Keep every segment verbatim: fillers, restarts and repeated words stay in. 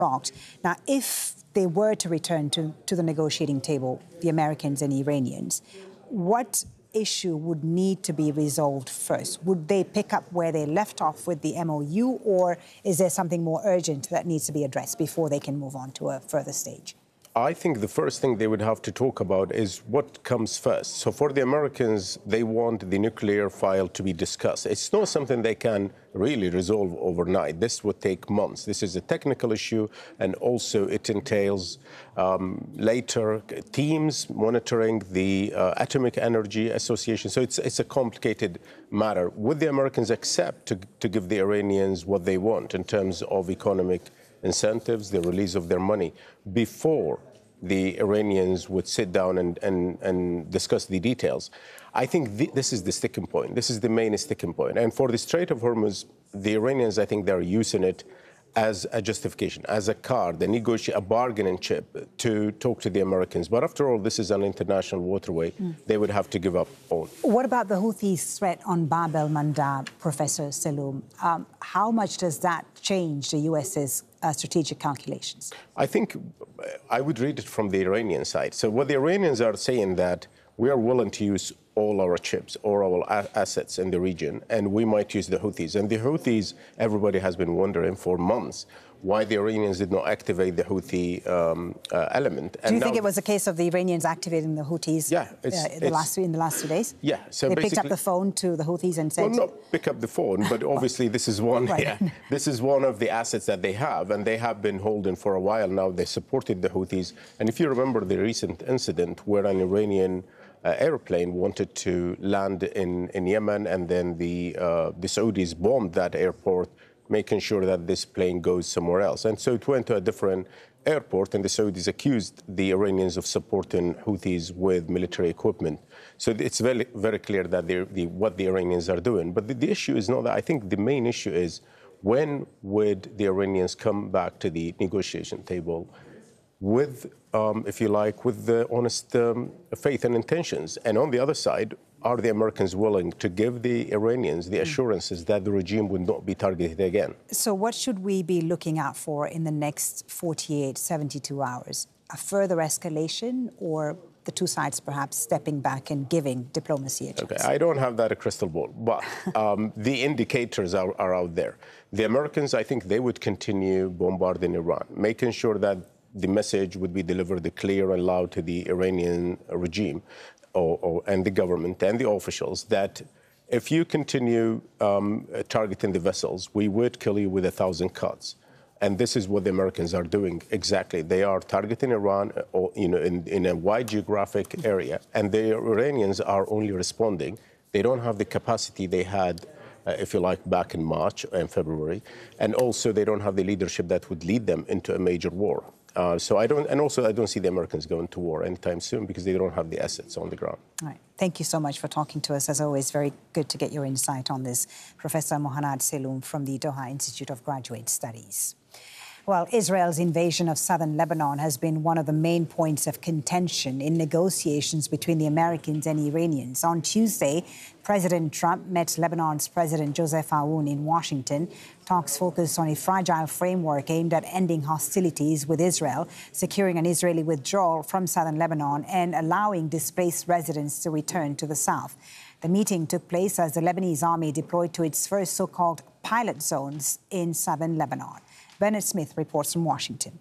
blocked. Now, if they were to return to, to the negotiating table, the Americans and Iranians, what issue would need to be resolved first? Would they pick up where they left off with the M O U, or is there something more urgent that needs to be addressed before they can move on to a further stage? I think the first thing they would have to talk about is what comes first. So for the Americans, they want the nuclear file to be discussed. It's not something they can really resolve overnight. This would take months. This is a technical issue, and also it entails um, later teams monitoring the uh, Atomic Energy Association. So it's, it's a complicated matter. Would the Americans accept to, to give the Iranians what they want in terms of economic incentives, the release of their money, before the Iranians would sit down and, and, and discuss the details? I think th this is the sticking point. This is the main sticking point. And for the Strait of Hormuz, the Iranians, I think they're using it as a justification, as a card, they negotiate a bargaining chip to talk to the Americans. But after all, this is an international waterway. Mm. They would have to give up on. What about the Houthis' threat on Bab el-Mandab, Professor Saloom? Um, how much does that change the U S's uh, strategic calculations? I think I would read it from the Iranian side. So what the Iranians are saying that we are willing to use all our chips, all our assets in the region, and we might use the Houthis. And the Houthis, everybody has been wondering for months why the Iranians did not activate the Houthi um, uh, element. Do you think it was a case of the Iranians activating the Houthis yeah, it's, uh, the it's, last, in the last two days? Yeah. So they picked up the phone to the Houthis and said... Well, not pick up the phone, but obviously this is one right. yeah, this is one of the assets that they have, and they have been holding for a while now. They supported the Houthis. And if you remember the recent incident where an Iranian Uh, airplane wanted to land in, in Yemen, and then the, uh, the Saudis bombed that airport, making sure that this plane goes somewhere else. And so it went to a different airport, and the Saudis accused the Iranians of supporting Houthis with military equipment. So it's very, very clear that the, what the Iranians are doing. But the, the issue is not that. I think the main issue is, when would the Iranians come back to the negotiation table with, um, if you like, with the honest um, faith and intentions? And on the other side, are the Americans willing to give the Iranians the assurances that the regime would not be targeted again? So what should we be looking out for in the next forty-eight, seventy-two hours? A further escalation, or the two sides perhaps stepping back and giving diplomacy a chance? Okay, I don't have that a crystal ball, but um, the indicators are, are out there. The Americans, I think they would continue bombarding Iran, making sure that the message would be delivered clear and loud to the Iranian regime or, or, and the government and the officials that if you continue um, targeting the vessels, we would kill you with a thousand cuts. And this is what the Americans are doing exactly. They are targeting Iran or, you know, in, in a wide geographic area, and the Iranians are only responding. They don't have the capacity they had, Uh, if you like, back in March and February. And also, they don't have the leadership that would lead them into a major war. Uh, so I don't, and also I don't see the Americans going to war anytime soon because they don't have the assets on the ground. All right. Thank you so much for talking to us. As always, very good to get your insight on this. Professor Mohanad Saloom from the Doha Institute of Graduate Studies. Well, Israel's invasion of southern Lebanon has been one of the main points of contention in negotiations between the Americans and Iranians. On Tuesday, President Trump met Lebanon's President Joseph Aoun in Washington. Talks focused on a fragile framework aimed at ending hostilities with Israel, securing an Israeli withdrawal from southern Lebanon, and allowing displaced residents to return to the south. The meeting took place as the Lebanese army deployed to its first so-called pilot zones in southern Lebanon. Bernard Smith reports from Washington.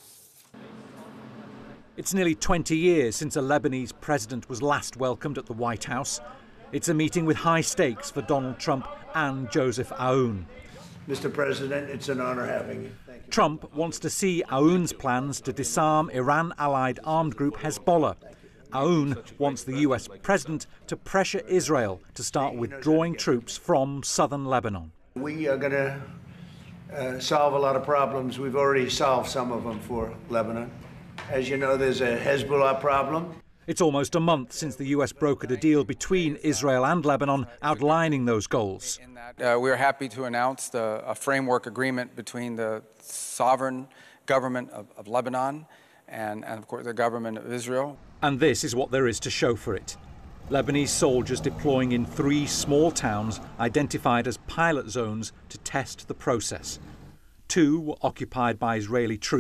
It's nearly twenty years since a Lebanese president was last welcomed at the White House. It's a meeting with high stakes for Donald Trump and Joseph Aoun. Mister President, it's an honor having you. Thank you. Trump wants to see Aoun's plans to disarm Iran-allied armed group Hezbollah. Aoun wants the U S president to pressure Israel to start withdrawing troops from southern Lebanon. We are going to Uh, solve a lot of problems. We've already solved some of them for Lebanon. As you know, there's a Hezbollah problem. It's almost a month since the U S brokered a deal between Israel and Lebanon outlining those goals. In that, uh, we're happy to announce the, a framework agreement between the sovereign government of, of Lebanon and, and, of course, the government of Israel. And this is what there is to show for it. Lebanese soldiers deploying in three small towns identified as pilot zones to test the process. Two were occupied by Israeli troops.